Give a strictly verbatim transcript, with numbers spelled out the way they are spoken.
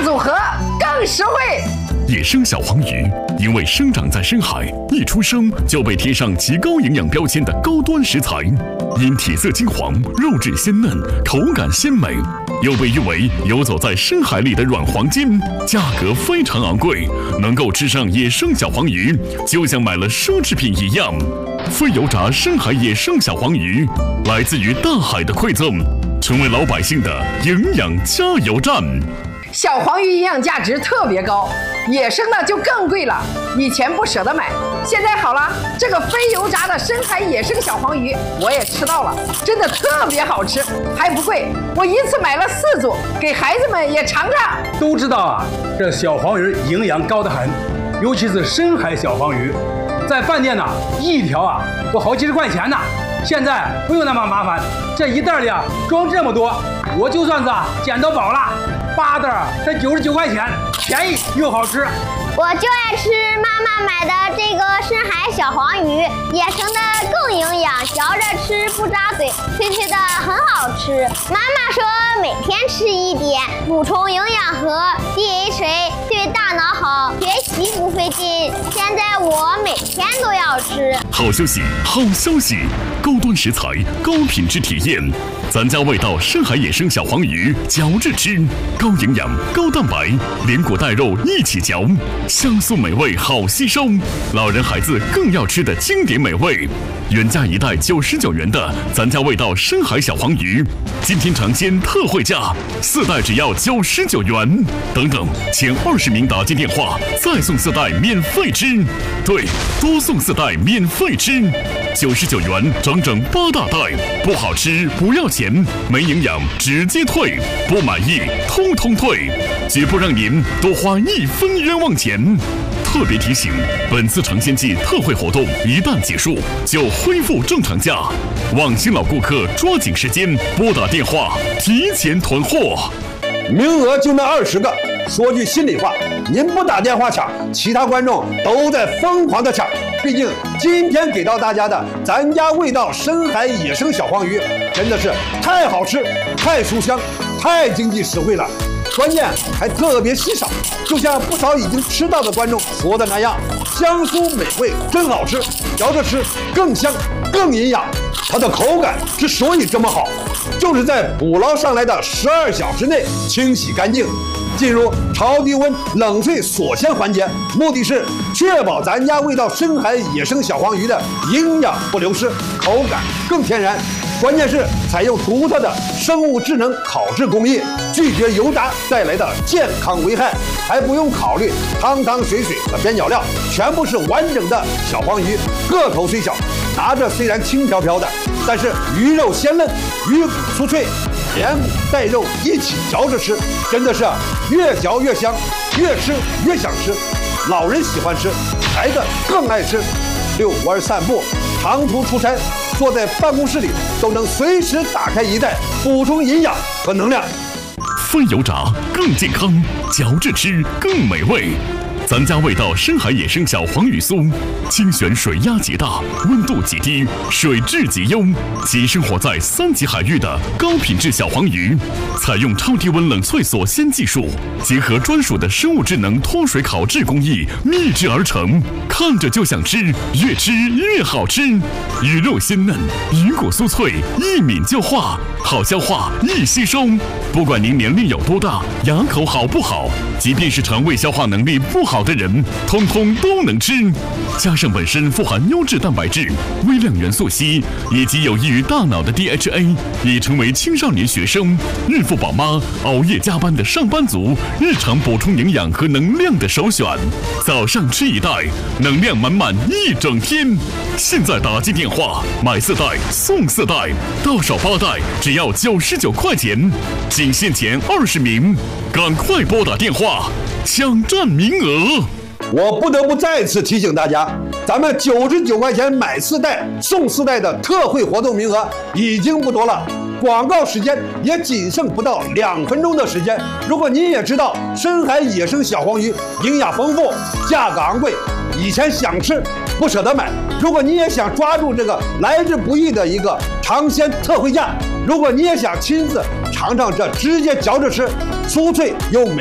组合更实惠。 野生小黄鱼因为生长在深海，一出生就被贴上极高营养标签的高端食材，因体色金黄、肉质鲜嫩、口感鲜美，又被誉为游走在深海里的软黄金，价格非常昂贵，能够吃上野生小黄鱼，就像买了奢侈品一样。非油炸深海野生小黄鱼，来自于大海的馈赠，成为老百姓的营养加油站。 小黄鱼营养价值特别高，野生的就更贵了。以前不舍得买，现在好了，这个非油炸的深海野生小黄鱼我也吃到了，真的特别好吃，还不贵。我一次买了四组，给孩子们也尝尝。 都知道啊，这小黄鱼营养高得很，尤其是深海小黄鱼，在饭店呢，一条啊都好几十块钱呢。现在不用那么麻烦，这一袋里啊装这么多，我就算是啊捡到宝了。八袋才九十九块钱，便宜又好吃。 我就爱吃妈妈买的这个深海小黄鱼，野生的更营养，嚼着吃不扎嘴，脆脆的很好吃。妈妈说每天吃一点，补充营养和 D H A， 对大脑好，学习不费劲。现在我每天都要吃。 好消息，好消息！高端食材，高品质体验。咱家味道深海野生小黄鱼，嚼着吃，高营养、高蛋白，连骨带肉一起嚼，香酥美味，好吸收。老人孩子更要吃的经典美味。原价一袋九十九元的咱家味道深海小黄鱼，今天尝鲜特惠价，四袋只要九十九元。等等，前二十名打进电话，再送四袋免费吃。对，多送四袋免费吃，九十九元整整八大袋，不好吃不要钱，没营养直接退，不满意通通退，绝不让您多花一分冤枉钱。特别提醒，本次尝鲜季特惠活动一旦结束，就恢复正常价。望新老顾客抓紧时间拨打电话，提前囤货。 名额就那二十个，说句心里话，您不打电话抢，其他观众都在疯狂的抢。毕竟今天给到大家的咱家味道深海野生小黄鱼，真的是太好吃、太书香、太经济实惠了。关键还特别稀少，就像不少已经吃到的观众说的那样，香酥美味，真好吃，嚼着吃更香更营养。它的口感之所以这么好，就是在捕捞上来的十二小时内清洗干净，进入超低温冷萃锁鲜环节，目的是确保咱家味道深海野生小黄鱼的营养不流失，口感更天然。关键是采用独特的生物智能烤制工艺，拒绝油炸带来的健康危害，还不用考虑汤汤水水和边角料，全部是完整的小黄鱼，个头虽小，拿着虽然轻飘飘的，但是鱼肉鲜嫩，鱼骨酥脆，连骨带肉一起嚼着吃，真的是越嚼越香，越吃越想吃。老人喜欢吃，孩子更爱吃。遛弯散步，长途出差，坐在办公室里都能随时打开一袋，补充营养和能量。 非油炸更健康，嚼着吃更美味。咱家味道深海野生小黄鱼酥，精选水压极大，温度极低，水质极优，即生活在三级海域的高品质小黄鱼，采用超低温冷萃锁鲜技术，结合专属的生物智能脱水烤制工艺，秘制而成，看着就想吃，越吃越好吃。鱼肉鲜嫩，鱼骨酥脆，一抿就化，好消化，易吸收。不管您年龄有多大，牙口好不好，即便是肠胃消化能力不好的人，通通都能吃。加上本身富含优质蛋白质、微量元素硒以及有益于大脑的 D H A， 已成为青少年学生、孕妇宝妈、熬夜加班的上班族日常补充营养和能量的首选。早上吃一袋，能量满满一整天。现在打进电话买四袋送四袋，到手八袋只要九十九块钱，仅限前二十名，赶快拨打电话抢占名额。 我不得不再次提醒大家，咱们九十九块钱买四袋送四袋的特惠活动名额已经不多了，广告时间也仅剩不到两分钟的时间。如果您也知道深海野生小黄鱼营养丰富，价格昂贵，以前想吃不舍得买，如果你也想抓住这个来之不易的一个尝鲜特惠价，如果你也想亲自尝尝这直接嚼着吃酥脆又美